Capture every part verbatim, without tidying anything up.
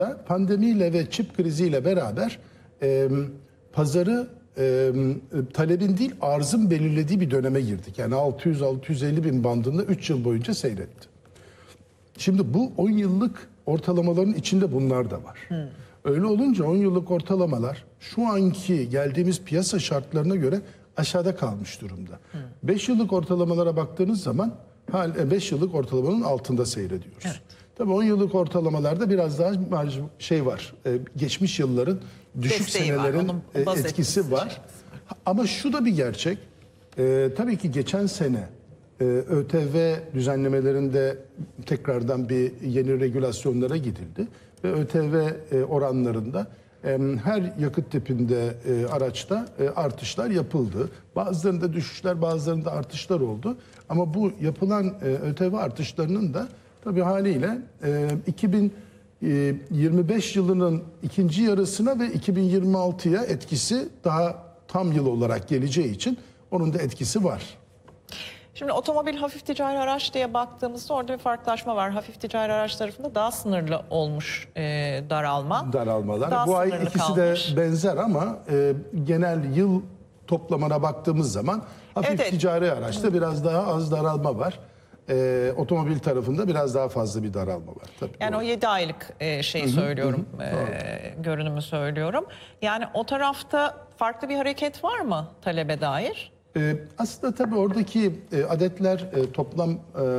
Pandemiyle ve çip kriziyle beraber e, pazarı e, talebin değil arzın belirlediği bir döneme girdik. Yani altı yüz altı yüz elli bin bandında üç yıl boyunca seyretti. Şimdi bu on yıllık ortalamaların içinde bunlar da var. Hmm. Öyle olunca on yıllık ortalamalar şu anki geldiğimiz piyasa şartlarına göre aşağıda kalmış durumda. beş hmm. yıllık ortalamalara baktığınız zaman beş yıllık ortalamanın altında seyrediyoruz. Evet. Tabii on yıllık ortalamalarda biraz daha şey var. Geçmiş yılların düşük Desteği senelerin var, etkisi var. Şey. Ama şu da bir gerçek. Ee, tabii ki geçen sene e, ÖTV düzenlemelerinde tekrardan bir yeni regülasyonlara gidildi. Ve ÖTV e, oranlarında e, her yakıt tipinde e, araçta e, artışlar yapıldı. Bazılarında düşüşler, bazılarında artışlar oldu. Ama bu yapılan e, ÖTV artışlarının da tabii haliyle e, iki bin yirmi beş yılının ikinci yarısına ve iki bin yirmi altıya etkisi daha tam yıl olarak geleceği için onun da etkisi var. Şimdi otomobil hafif ticari araç diye baktığımızda orada bir farklılaşma var. Hafif ticari araç tarafında daha sınırlı olmuş e, daralma. Daralmalar. Daha Bu ay ikisi kalmış. de benzer ama e, genel yıl toplamına baktığımız zaman hafif evet, ticari evet. araçta biraz daha az daralma var. Ee, otomobil tarafında biraz daha fazla bir daralma var. Tabii yani doğru. O yedi aylık e, şeyi hı hı, söylüyorum, hı, e, görünümü söylüyorum. Yani o tarafta farklı bir hareket var mı talebe dair? Ee, aslında tabii oradaki e, adetler e, toplam e,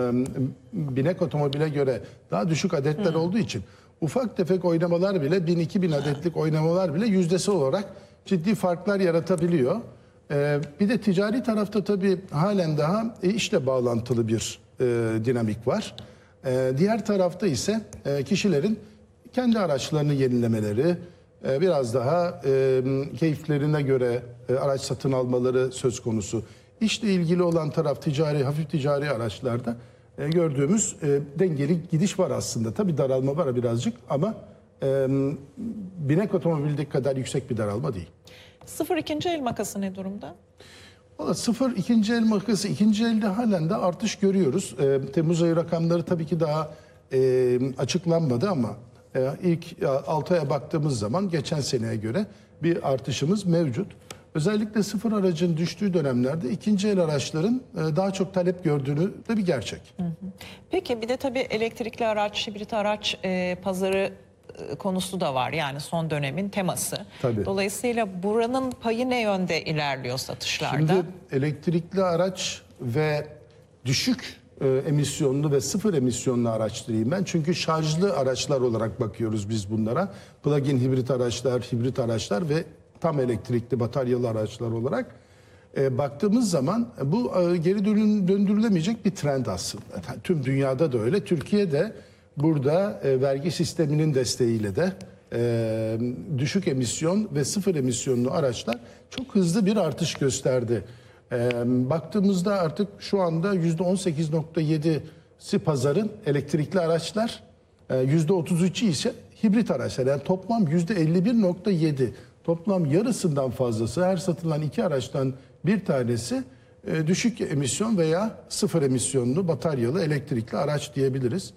binek otomobile göre daha düşük adetler hı. olduğu için ufak tefek oynamalar bile bin iki bin adetlik oynamalar bile yüzdesi olarak ciddi farklar yaratabiliyor. Ee, bir de ticari tarafta tabii halen daha e, işle bağlantılı bir E, dinamik var. E, diğer tarafta ise e, kişilerin kendi araçlarını yenilemeleri, e, biraz daha e, keyiflerine göre e, araç satın almaları söz konusu. İşle ilgili olan taraf ticari, hafif ticari araçlarda e, gördüğümüz e, dengeli gidiş var aslında. Tabii daralma var birazcık ama e, binek otomobildeki kadar yüksek bir daralma değil. Sıfır ikinci el makası ne durumda? Valla sıfır ikinci el makası, ikinci elde halen de artış görüyoruz. E, Temmuz ayı rakamları tabii ki daha e, açıklanmadı ama e, ilk altı aya baktığımız zaman geçen seneye göre bir artışımız mevcut. Özellikle sıfır aracın düştüğü dönemlerde ikinci el araçların e, daha çok talep gördüğünü de bir gerçek. Hı hı. Peki bir de tabii elektrikli araç, hibrit araç e, pazarı konusu da var. Yani son dönemin teması. Tabii. Dolayısıyla buranın payı ne yönde ilerliyor satışlarda? Şimdi elektrikli araç ve düşük e, emisyonlu ve sıfır emisyonlu araç diyeyim ben. Çünkü şarjlı araçlar olarak bakıyoruz biz bunlara. Plug-in hibrit araçlar, hibrit araçlar ve tam elektrikli bataryalı araçlar olarak e, baktığımız zaman bu e, geri döndürülemeyecek bir trend aslında. Yani tüm dünyada da öyle. Türkiye'de burada e, vergi sisteminin desteğiyle de e, düşük emisyon ve sıfır emisyonlu araçlar çok hızlı bir artış gösterdi. E, baktığımızda artık şu anda yüzde on sekiz nokta yedisi pazarın elektrikli araçlar, e, yüzde otuz üçü ise hibrit araçlar. Yani toplam yüzde elli bir nokta yedi, toplam yarısından fazlası her satılan iki araçtan bir tanesi e, düşük emisyon veya sıfır emisyonlu bataryalı elektrikli araç diyebiliriz.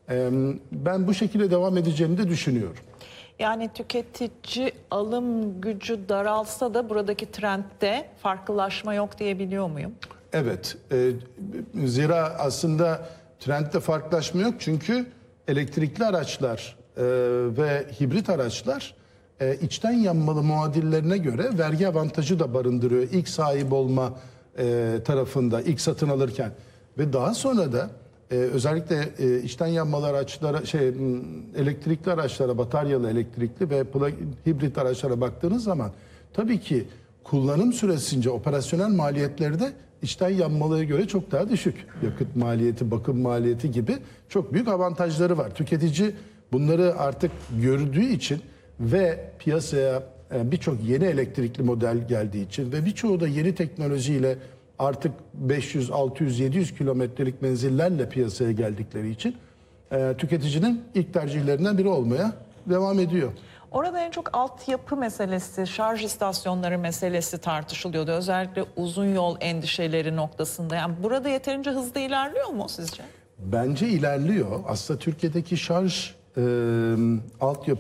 Ben bu şekilde devam edeceğini de düşünüyorum. Yani tüketici alım gücü daralsa da buradaki trendde farklılaşma yok diyebiliyor muyum? Evet. E, zira aslında trendde farklılaşma yok. Çünkü elektrikli araçlar e, ve hibrit araçlar e, içten yanmalı muadillerine göre vergi avantajı da barındırıyor. İlk sahip olma e, tarafında, ilk satın alırken. Ve daha sonra da Ee, özellikle e, içten yanmalı araçlara, şey, elektrikli araçlara, bataryalı elektrikli ve hibrit araçlara baktığınız zaman tabii ki kullanım süresince operasyonel maliyetleri de içten yanmalıya göre çok daha düşük. Yakıt maliyeti, bakım maliyeti gibi çok büyük avantajları var. Tüketici bunları artık gördüğü için ve piyasaya e, birçok yeni elektrikli model geldiği için ve birçoğu da yeni teknolojiyle artık beş yüz, altı yüz, yedi yüz kilometrelik menzillerle piyasaya geldikleri için e, tüketicinin ilk tercihlerinden biri olmaya devam ediyor. Orada en çok altyapı meselesi, şarj istasyonları meselesi tartışılıyordu. Özellikle uzun yol endişeleri noktasında. Yani burada yeterince hızlı ilerliyor mu sizce? Bence ilerliyor. Aslında Türkiye'deki şarj e, altyapı